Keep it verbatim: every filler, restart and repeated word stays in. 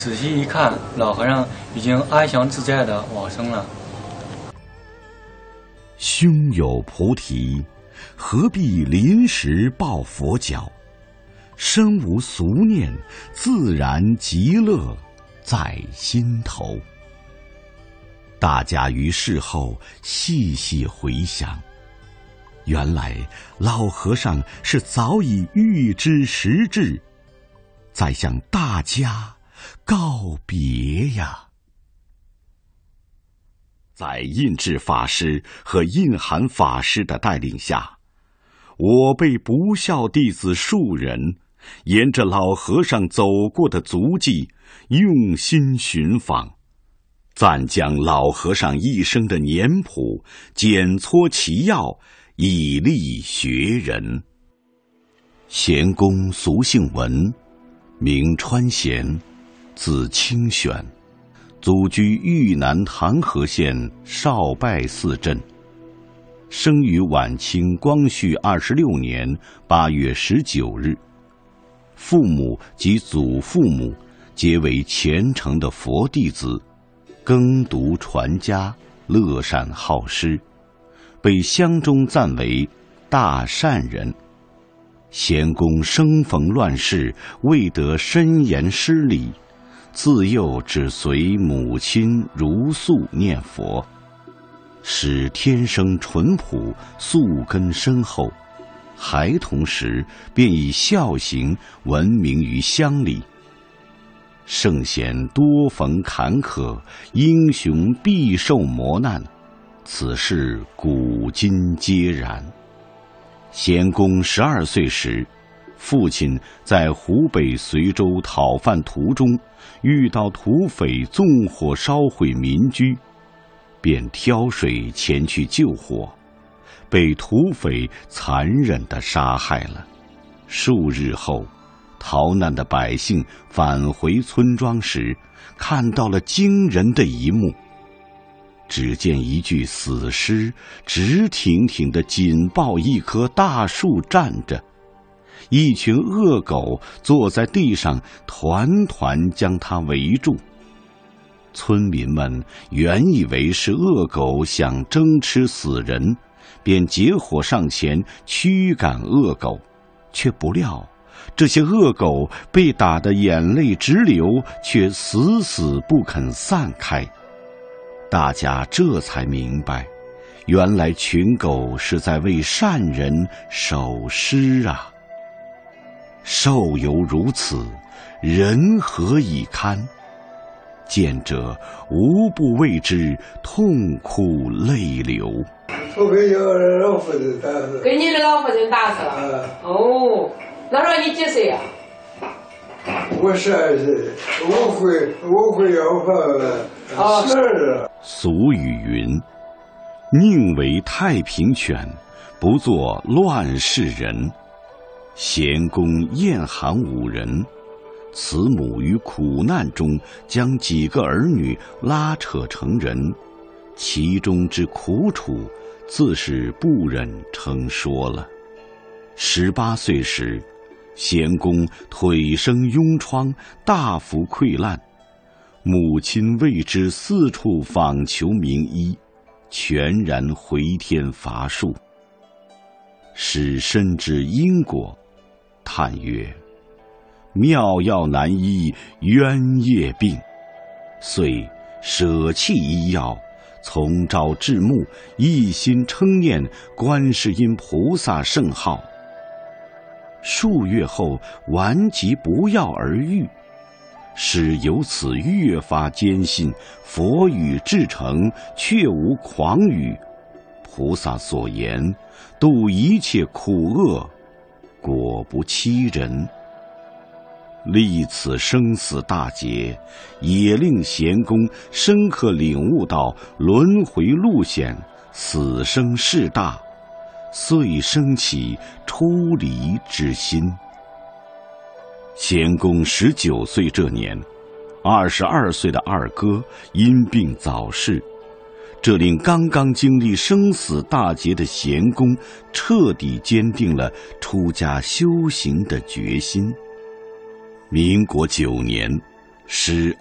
仔细一看，老和尚已经安详自在地往生了。 胸有菩提，何必临时抱佛脚？身无俗念，自然极乐在心头。大家于事后细细回想，原来老和尚是早已预知时至，在向大家告别呀。在印智法师和印涵法师的带领下，我辈不孝弟子数人沿着老和尚走过的足迹用心寻访，暂将老和尚一生的年谱检撮其要，以利学人。贤公俗姓文，名川贤，字清玄，祖居豫南唐河县少拜寺镇，生于晚清光绪二十六年八月十九日。父母及祖父母皆为虔诚的佛弟子，耕读传家，乐善好施，被乡中赞为大善人。贤公生逢乱世，未得深言师礼，自幼只随母亲如素念佛，使天生淳朴，素根深厚。孩童时便以孝行闻名于乡里。圣贤多逢坎坷，英雄必受磨难，此事古今皆然。贤公十二岁时，父亲在湖北随州讨饭途中遇到土匪纵火烧毁民居，便挑水前去救火，被土匪残忍地杀害了。数日后，逃难的百姓返回村庄时，看到了惊人的一幕。只见一具死尸直挺挺地紧抱一棵大树站着，一群恶狗坐在地上团团将它围住。村民们原以为是恶狗想争吃死人，便结伙上前驱赶恶狗，却不料这些恶狗被打得眼泪直流，却死死不肯散开。大家这才明白，原来群狗是在为善人守尸啊。兽犹如此，人何以堪？见者无不为之痛哭泪流。 我给你老夫人打死， 给你的老夫人打死了。嗯、哦，那时候你几岁呀、 啊？我十二岁，我会我会要饭十二。 俗语云：“宁为太平犬，不做乱世人。”贤公厌寒五人，慈母于苦难中将几个儿女拉扯成人，其中之苦楚，自是不忍称说了。十八岁时，贤公腿生痈疮，大幅溃烂，母亲为之四处访求名医，全然回天乏术。使深知因果，叹曰：“妙药难医冤业病。”遂舍弃医药，从朝至暮，一心称念观世音菩萨圣号。数月后，顽疾不药而愈，使由此越发坚信佛语至诚，确无诳语。菩萨所言，度一切苦厄，果不欺人。历此生死大劫，也令贤公深刻领悟到轮回路险，死生事大，遂生起出离之心。贤公十九岁这年，二十二岁的二哥因病早逝，这令刚刚经历生死大劫的贤公彻底坚定了出家修行的决心。民国九年， 使